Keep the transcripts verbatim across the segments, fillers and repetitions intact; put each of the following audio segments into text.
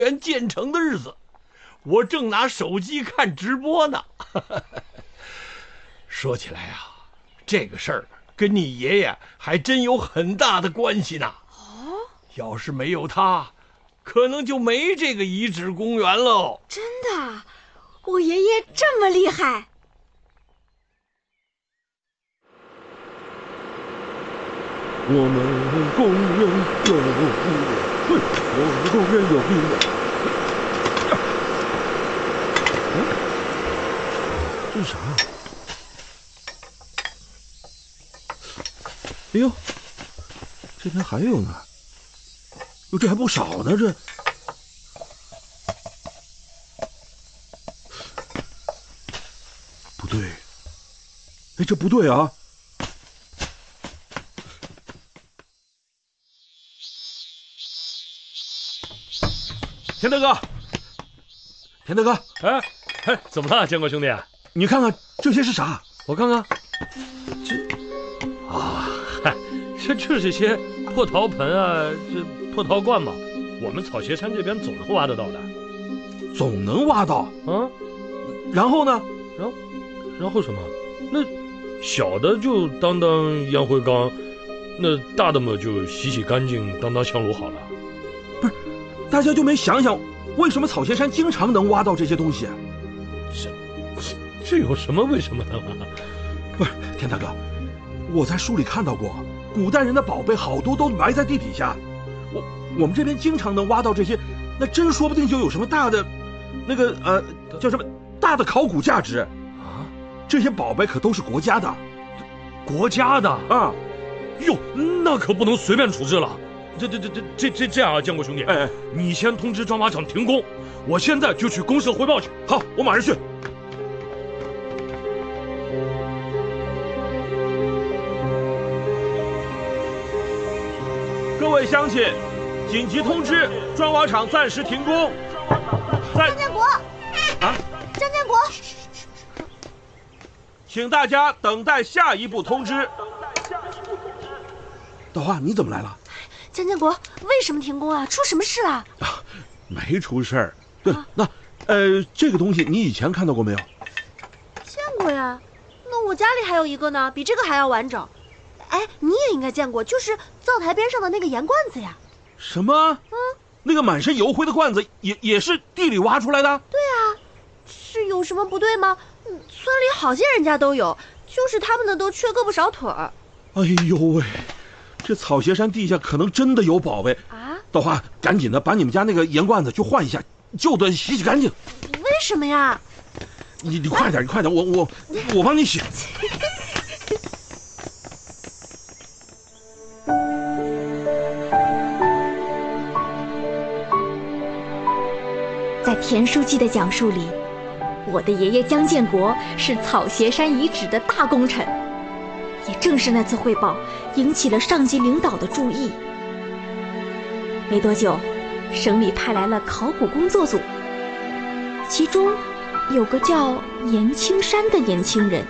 园建成的日子，我正拿手机看直播呢。说起来啊，这个事儿跟你爷爷还真有很大的关系呢。 哦， 要是没有他，可能就没这个遗址公园喽。 真的？我爷爷这么厉害？ 我们公园有音乐，我们公园有音乐。嗯，这是啥呀？哎呦，这边还有呢。哟，这还不少呢，这。不对，哎，这不对啊！田大哥，田大哥， 哎哎，怎么了，建国兄弟？ 你看看这些是啥？ 我看看，这啊，嗨，这就是些破陶盆啊，这破陶罐嘛。我们草鞋山这边总能挖得到的， 总能挖到啊。 然后呢？ 然后，然后什么？那小的就当当烟灰缸，那大的嘛就洗洗干净，当当香炉好了。 不是，大家就没想想，为什么草鞋山经常能挖到这些东西？ 这这这有什么为什么的吗？ 不是，田大哥，我在书里看到过，古代人的宝贝好多都埋在地底下。我我们这边经常能挖到这些，那真说不定就有什么大的，那个呃叫什么大的考古价值啊！ 这些宝贝可都是国家的， 国家的啊！ 哟，那可不能随便处置了。这这这这这这这样啊，建国兄弟， 哎， 你先通知砖瓦厂停工，我现在就去公社汇报去。 好，我马上去。各位乡亲，紧急通知，砖瓦厂暂时停工。 张建国， 啊， 张建国， 请大家等待下一步通知。道花，你怎么来了？ 张建国，为什么停工啊？出什么事了？ 啊，没出事儿。对，啊、那，呃，这个东西你以前看到过没有？ 见过呀，那我家里还有一个呢，比这个还要完整。哎，你也应该见过，就是灶台边上的那个盐罐子呀。 什么？嗯，那个满身油灰的罐子也也是地里挖出来的？ 对啊，是有什么不对吗？村里好些人家都有，就是他们的都缺胳膊少腿儿。 哎呦喂，这草鞋山地下可能真的有宝贝啊！ 道花，赶紧的把你们家那个盐罐子去换一下，旧的洗洗干净。 为什么呀？ 你你快点，你快点，我我我帮你洗。 在田书记的讲述里，我的爷爷江建国是草鞋山遗址的大功臣。也正是那次汇报，引起了上级领导的注意。没多久，省里派来了考古工作组，其中有个叫严青山的年轻人。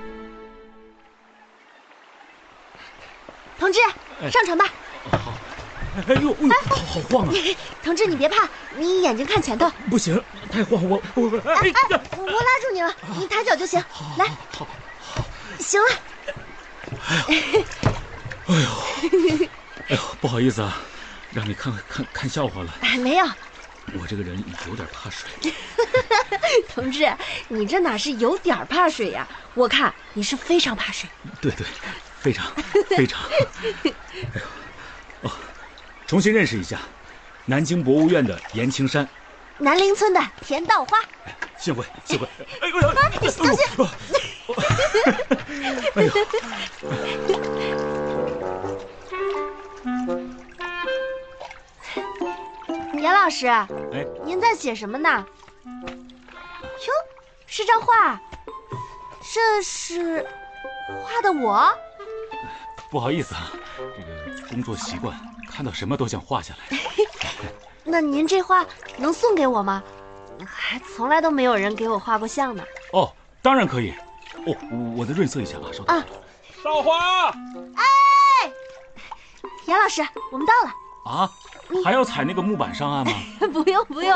同志，上船吧。 好。哎呦，哎好好晃啊！ 同志，你别怕，你眼睛看前头。 不行，太晃，我我哎哎，我拉住你了，你抬脚就行。来， 好，好， 行了。 哎呦，哎呦，哎呦，不好意思啊，让你看看看笑话了。 哎，没有， 我这个人有点怕水。 同志，你这哪是有点怕水呀？我看你是非常怕水。 对对，非常非常。哎呦，哦。重新认识一下，南京博物院的严青山， 南陵村的田稻花。 幸会幸会。 哎呦，你小心！ 哎呦， 严老师， 哎， 您在写什么呢？哟，是张画，这是画的我。 不好意思啊，这个工作习惯。看到什么都想画下来。 那您这画能送给我吗？还从来都没有人给我画过像呢。 哦，当然可以。哦，我再润色一下啊，稍等。 啊，稻花！ 哎，严老师，我们到了。 啊， 还要踩那个木板上岸吗？ 不用不用。